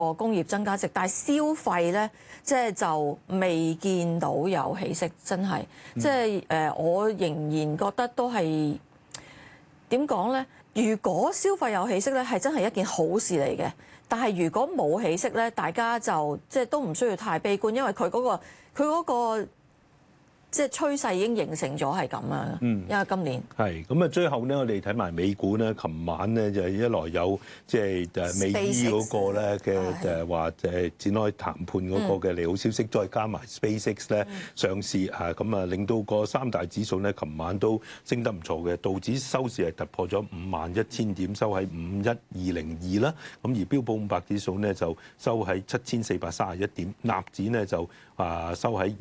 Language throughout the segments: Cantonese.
個工業增加值，但係消費咧，即係就未見到有起色，真係，即係我仍然覺得都係點講咧？如果消費有起色咧，係真係一件好事嚟嘅。但係如果冇起色咧，大家就即係都唔需要太悲觀，因為佢嗰個即係趨勢已經形成咗係咁樣。因為今年係咁啊，最後咧，我哋睇埋美股咧，琴晚咧就一來有即係美伊嗰個咧嘅話展開談判嗰個嘅利好消息，再加埋 SpaceX 咧上市啊，咁啊令到個三大指數咧，琴晚都升得唔錯嘅，道指收市係突破咗51,000點，收喺51202啦。咁而標普500指數咧就收喺7431點，納指咧就收喺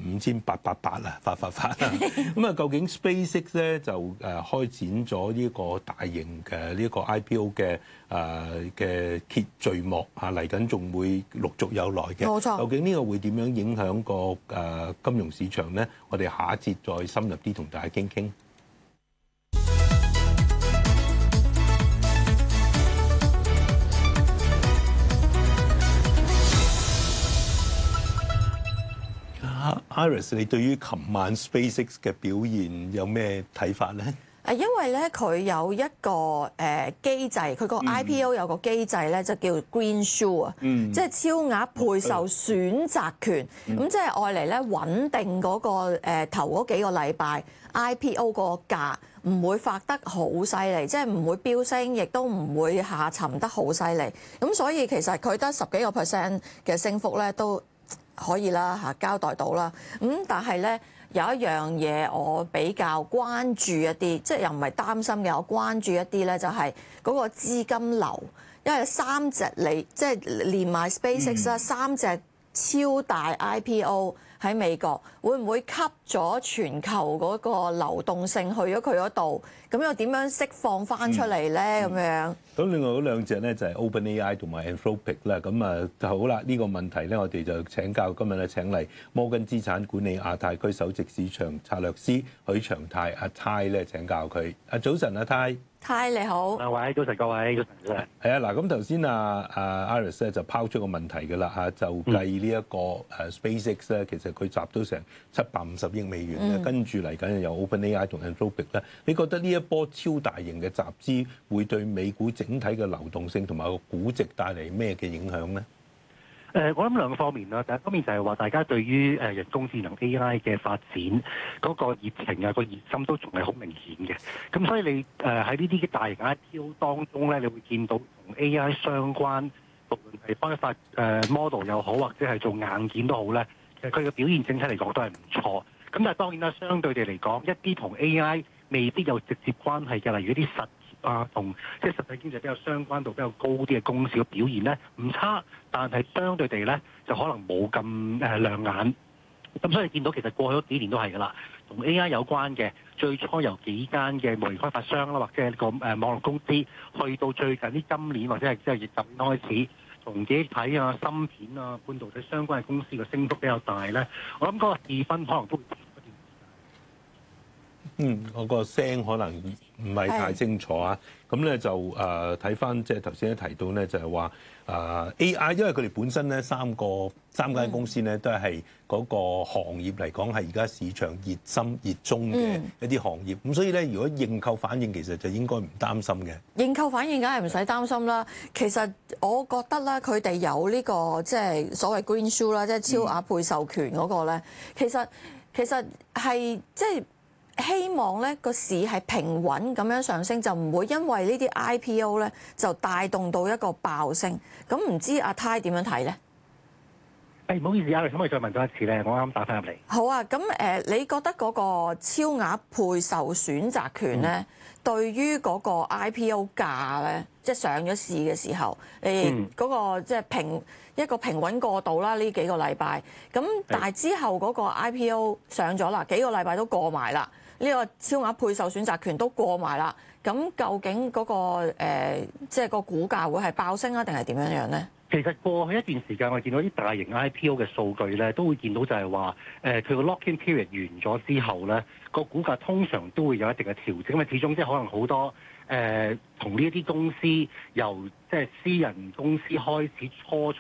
25,888啦，發咁啊！究竟 SpaceX 咧就開展咗呢個大型嘅呢個 IPO 嘅序幕啊，嚟緊仲會陸續有來嘅。冇錯。究竟呢個會點樣影響個金融市場咧？我哋下一節再深入啲同大家傾傾。Iris， 你對於琴晚 SpaceX 嘅表現有咩睇法咧？ 因為咧佢有一個機制，佢個 IPO 有個機制咧，就叫 Green Shoe 啊，即係超額配售選擇權，咁即係愛嚟咧穩定嗰個頭嗰幾個禮拜 IPO 個價唔會發得好犀利，即係唔會飆升，亦都唔會下沉得好犀利。咁所以其實佢得10幾個% 嘅升幅咧都可以啦嚇，交代到啦。但係咧有一樣嘢我比較關注一啲，即係又唔係擔心嘅，我關注一啲咧就係嗰個資金流，因為3隻即係連埋 SpaceX 啦，3隻超大 IPO 喺美國，會唔會吸咗全球嗰個流動性去咗佢嗰度？咁又點樣釋放翻出嚟咧？咁樣。 咁另外嗰兩隻咧就係 OpenAI 同埋 Anthropic 啦。咁啊就好啦，呢個問題咧我哋就請教今日咧請嚟摩根資產管理亞太區首席市場策略師許長泰阿泰咧請教佢。早晨阿泰。 泰你好， 兩位早晨，各位早晨。 係啊，嗱咁頭先Iris 咧就拋出個問題㗎啦嚇，就計呢一個SpaceX 咧，其實佢集到成750億美元咧，跟住嚟緊有 OpenAI 同 Anthropic 咧，你覺得呢一波超大型嘅集資會對美股整體嘅流動性同埋個估值帶嚟咩嘅影響咧？ 我諗兩個方面啦，第一方面就係話大家對於人工智能 AI 嘅發展嗰個熱情啊、個熱心都仲係好明顯嘅。咁所以你喺呢啲嘅大型 IPO 當中咧，你會見到同 AI 相關，無論係開發model 又好，或者係做硬件都好咧，其實佢嘅表現整體嚟講都係唔錯。咁但係當然啦，相對地嚟講，一啲同 AI 未必有直接關係嘅，例如一啲實同即係實體經濟比較相關度比較高啲嘅公司嘅表現咧唔差，但係相對地咧就可能冇咁亮眼。咁所以見到其實過去嗰幾年都係㗎啦，同 AI 有關嘅，最初由幾間嘅模型開發商啦，或者係一個網絡公司，去到最近啲今年或者係即係疫情開始，同記憶體啊、芯片啊、半導體相關嘅公司嘅升幅比較大咧，我諗嗰個氣氛可能都會。 我個聲可能唔係太清楚啊。咁咧就睇翻即係頭先提到咧，就係話AI，因為佢哋本身咧三間公司咧都係嗰個行業嚟講係而家市場熱心熱衷嘅一啲行業。咁所以咧，如果認購反應其實就應該唔擔心嘅。認購反應梗係唔使擔心啦。其實我覺得咧，佢哋有呢個即係所謂 Green Shoe 啦，即係超額配授權嗰個咧，其實係即係。希望咧個市係平穩咁樣上升，就唔會因為呢啲 IPO 咧就帶動到一個爆升。咁唔知阿泰點樣睇咧？ 唔好意思，Alex，可唔可以再問多一次咧？我啱打翻入嚟。 好啊，咁你覺得嗰個超額配售選擇權咧，對於嗰個 IPO 價咧，即係上咗市嘅時候，嗰個即係一個平穩過渡啦，呢幾個禮拜。咁但係之後嗰個 IPO 上咗啦，幾個禮拜都過埋啦。呢個超額配售選擇權都過埋啦，咁究竟嗰個即係個股價會係爆升啊，定係點樣樣咧？ 其實過去一段時間，我見到啲大型 IPO 嘅數據咧，都會見到就係話，佢個 lock-in period 完咗之後咧，個股價通常都會有一定嘅調整，因為始終即係可能好多同呢一啲公司由即係私人公司開始初